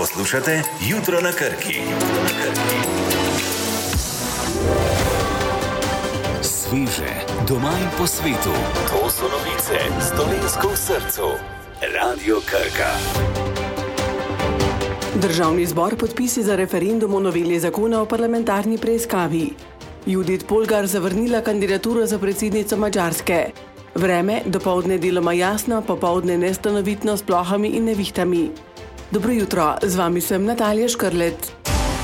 Poslušate Jutro na Krki. Sveže, doma in po svetu. To so novice s Dolenjsko v srcu. Radio Krka. Državni zbor podpisi za referendum o noveli zakona o parlamentarni preiskavi. Judith Polgar zavrnila kandidaturo za predsednico Madžarske. Vreme, dopoldne deloma jasno, popoldne nestanovitno s plohami in nevihtami. Dobro jutro, z vami sem Natalija Škrlec.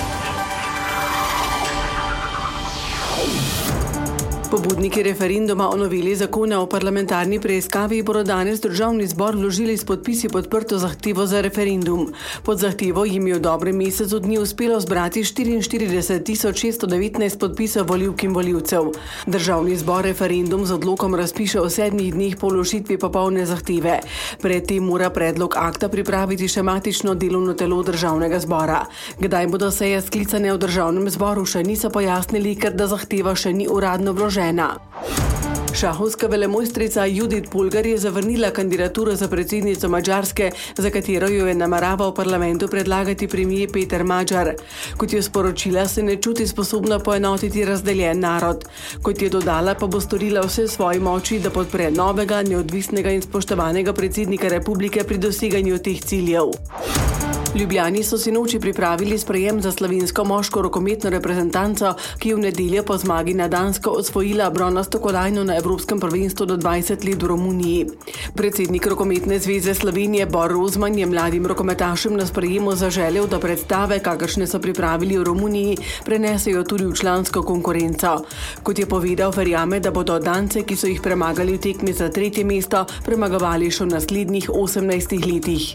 Pobudniki referenduma o noveli zakona o parlamentarni preiskavi bodo danes državni zbor vložili s podpisi podprto zahtevo za referendum. Pod zahtevo jim je v dobrem mesecu dni uspelo zbrati 44.619 podpisov volivk in volivcev. Državni zbor referendum z odlokom razpiše v 7 dneh po vložitvi popolne zahteve. Predtem mora predlog akta pripraviti še matično delovno telo državnega zbora. Kdaj bodo seje sklicane v državnem zboru, še niso pojasnili, ker da zahteva še ni uradno vložena. Šahovska velemojstrica Judith Polgar je zavrnila kandidaturo za predsednico Madžarske, za katero jo je nameraval v parlamentu predlagati premier Peter Magyar. Kot je sporočila, se ne čuti sposobna poenotiti razdeljen narod. Kot je dodala, pa bo storila vse v svoji moči, da podpre novega, neodvisnega in spoštovanega predsednika republike pri doseganju teh ciljev. Ljubljani so sinoči pripravili sprejem za slovensko moško rokometno reprezentanco, ki je v nedeljo po zmagi na Dansko osvojila bronasto kolajno na Evropskem prvenstvu do 20 let v Romuniji. Predsednik Rokometne zveze Slovenije Bor Rozman je mladim rokometašem na sprejemu zaželel, da predstave, kakršne so pripravili v Romuniji, prenesejo tudi v člansko konkurenco. Kot je povedal, verjame, da bodo Dance, ki so jih premagali v tekmi za 3. mesto, premagovali še v naslednjih 18 letih.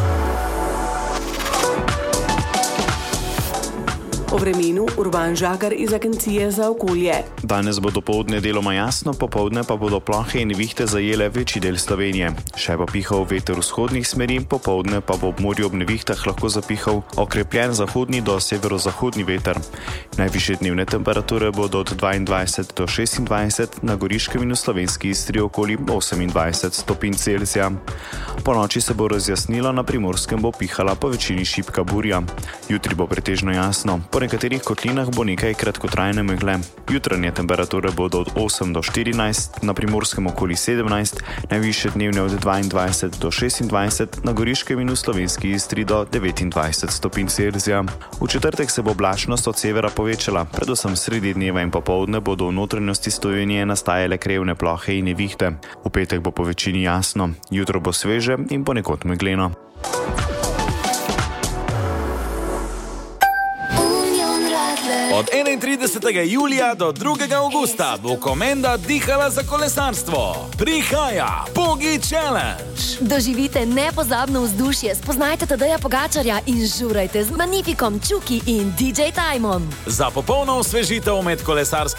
O vremenu Urban Žagar iz Agencije za okolje. Danes bo dopoldne deloma jasno, popoldne pa bodo plohe in nevihte zajele večji del Slovenije. Še bo pihal veter vzhodnih smeri, popoldne pa bo ob morju ob nevihtah lahko zapihal okrepljen zahodni do severozahodni veter. Najvišje dnevne temperature bodo od 22 do 26, na Goriškem in v slovenski Istri okoli 28 stopinj Celzija. Po noči se bo razjasnilo, na Primorskem bo pihala po večini šibka burja. Jutri bo pretežno jasno. Po nekaterih kotlinah bo nekaj kratkotrajne megle. Jutranje temperature bodo od 8 do 14, na Primorskem okoli 17, najvišje dnevne od 22 do 26, na Goriškem in v slovenski Istri do 29 stopinj Celzija. V četrtek se bo oblačnost od severa povečala, predvsem sredi dneva in popoldne bodo v notranjosti Slovenije nastajale krevne plohe in nevihte. V petek bo po večini jasno, jutro bo sveže in ponekod megleno. Od 31. julija do 2. augusta bo Komenda dihala za kolesarstvo. Prihaja Pogi Challenge. Doživite nepozabno vzdušje, spoznajte Tadeja Pogačarja in žurajte z Magnifikom, Čuki in DJ Tajmom. Za popolno osvežitev med kolesarskim